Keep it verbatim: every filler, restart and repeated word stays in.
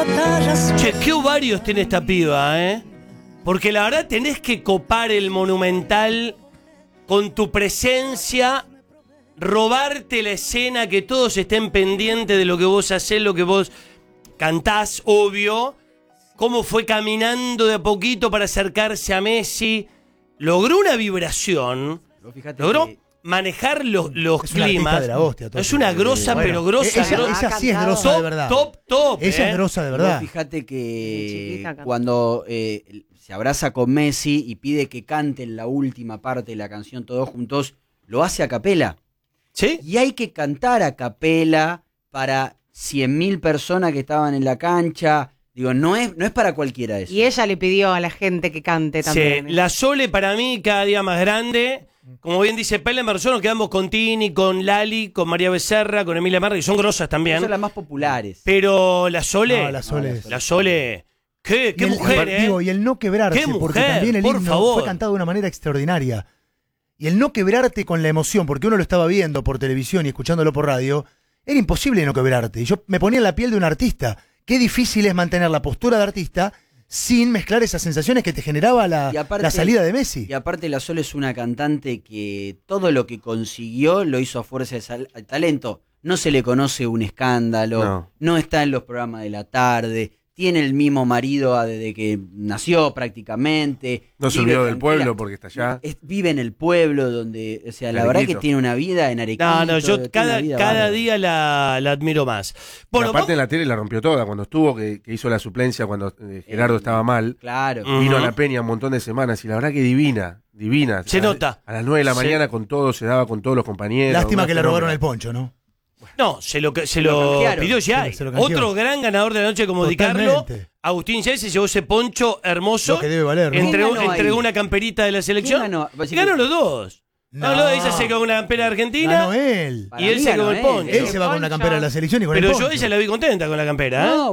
batallas. Che, qué ovarios tiene esta piba, ¿eh? Porque la verdad tenés que copar el Monumental con tu presencia, robarte la escena, que todos estén pendientes de lo que vos hacés, lo que vos cantás, obvio. Cómo fue caminando de a poquito para acercarse a Messi. Logró una vibración. Logró que... manejar los, los es climas. Una de la hostia, es una grosa, bueno, pero grosa. Ella, grosa. ella sí es grosa top, de verdad. Top, top. Ella eh. es grosa de verdad. Vos fíjate que chiquita, cuando eh, se abraza con Messi y pide que canten la última parte de la canción todos juntos, lo hace a capela. ¿Sí? Y hay que cantar a capela para cien mil personas que estaban en la cancha. Digo, no es, no es para cualquiera eso. Y ella le pidió a la gente que cante también. Sí, la Sole para mí cada día más grande. Como bien dice Pellemer, nosotros nos quedamos con Tini, con Lali, con María Becerra, con Emilia Marra, que son grosas también. Son las más populares. Pero la Sole... No, la Sole no, es... La Sole... ¿Qué, qué y el, mujer, el, eh? Digo, y el no quebrarse, ¿Qué porque mujer? también el Por himno favor. fue cantado de una manera extraordinaria. Y el no quebrarte con la emoción, porque uno lo estaba viendo por televisión y escuchándolo por radio, era imposible no quebrarte. Y yo me ponía en la piel de un artista. Qué difícil es mantener la postura de artista sin mezclar esas sensaciones que te generaba la, aparte, la salida de Messi. Y aparte la Sol es una cantante que todo lo que consiguió lo hizo a fuerza de sal- talento. No se le conoce un escándalo, No. no está en los programas de la tarde, tiene el mismo marido desde que nació prácticamente. No se vive olvidó del tranquila. pueblo porque está allá. Es- vive en el pueblo donde, o sea, la Arequito. verdad que tiene una vida en Arequito. No, no, yo tiene cada, una vida cada bárbara. día la, la admiro más. Bueno, Bueno, aparte vamos- en la tele la rompió toda. Cuando estuvo, que, que hizo la suplencia cuando eh, Gerardo Eh, estaba mal, Claro. Mm. vino a Ujú. la Peña un montón de semanas y la verdad que divina, divina. Se a la- nota. A las nueve de la Se- mañana con todo, se daba con todos los compañeros. Lástima una que le fenómena. robaron el poncho, ¿no? no, se lo, se lo lo canjearon. pidió ya. Se lo- se lo canjeó. Otro gran ganador de la noche como Di Carlo, Totalmente. Agustín Sáez, se llevó ese poncho hermoso. Lo que debe valer, ¿no? Entregó, ¿Quién ganó entregó ahí? una camperita de la selección. ¿Quién ganó? Y ganaron los dos. No, No. no, ella se quedó con una campera argentina. Ganó él. Para y él mí se ganó quedó el él. poncho. Él se va con la campera de la selección y con Pero el yo poncho. a ella la vi contenta con la campera, ¿eh? No,